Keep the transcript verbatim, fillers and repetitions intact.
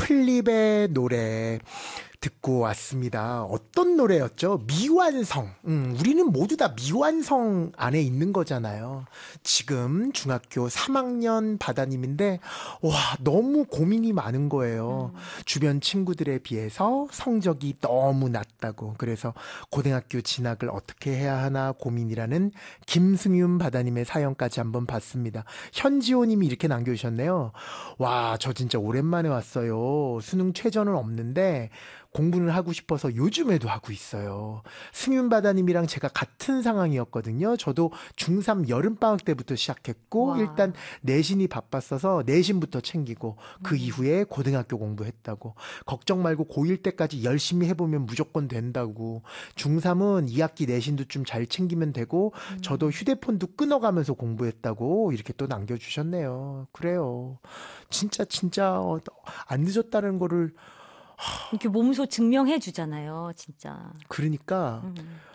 플립의 노래 듣고 왔습니다. 어떤 노래였죠? 미완성. 음, 우리는 모두 다 미완성 안에 있는 거잖아요. 지금 중학교 삼 학년 바다님인데 와, 너무 고민이 많은 거예요. 음. 주변 친구들에 비해서 성적이 너무 낮다고. 그래서 고등학교 진학을 어떻게 해야 하나 고민이라는 김승윤 바다님의 사연까지 한번 봤습니다. 현지호님이 이렇게 남겨주셨네요. 와, 저 진짜 오랜만에 왔어요. 수능 최저는 없는데 공부를 하고 싶어서 요즘에도 하고 있어요. 승윤바다님이랑 제가 같은 상황이었거든요. 저도 중삼 여름방학 때부터 시작했고 와. 일단 내신이 바빴어서 내신부터 챙기고 그 음. 이후에 고등학교 공부했다고. 걱정 말고 고일 때까지 열심히 해보면 무조건 된다고. 중삼은 이 학기 내신도 좀 잘 챙기면 되고 저도 휴대폰도 끊어가면서 공부했다고 이렇게 또 남겨주셨네요. 그래요. 진짜 진짜 어, 안 늦었다는 거를 이렇게 몸소 증명해 주잖아요, 진짜. 그러니까 음.